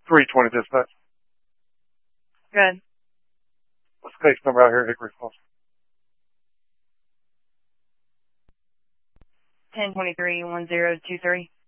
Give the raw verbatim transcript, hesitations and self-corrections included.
three twenty dispatch. Good. What's the case number out here, Hickory Falls? ten twenty-three, one zero two three.